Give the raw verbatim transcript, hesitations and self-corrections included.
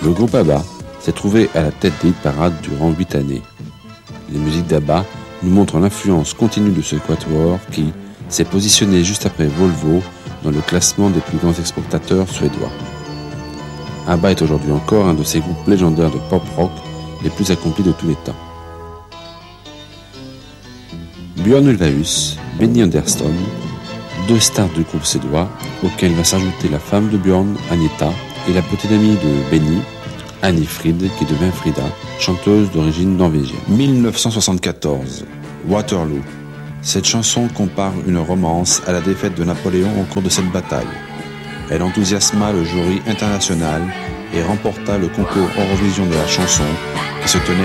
Le groupe ABBA s'est trouvé à la tête des hit-parades durant huit années. Les musiques d'ABBA nous montrent l'influence continue de ce quatuor qui s'est positionné juste après Volvo dans le classement des plus grands exportateurs suédois. ABBA est aujourd'hui encore un de ces groupes légendaires de pop-rock les plus accomplis de tous les temps. Björn Ulvaeus, Benny Andersson, deux stars du groupe suédois, auxquelles va s'ajouter la femme de Björn, Agneta, et la petite amie de Benny, Annie Frid, qui devient Frida, chanteuse d'origine norvégienne. dix-neuf cent soixante-quatorze, Waterloo. Cette chanson compare une romance à la défaite de Napoléon au cours de cette bataille. Elle enthousiasma le jury international et remporta le concours Eurovision de la chanson qui se tenait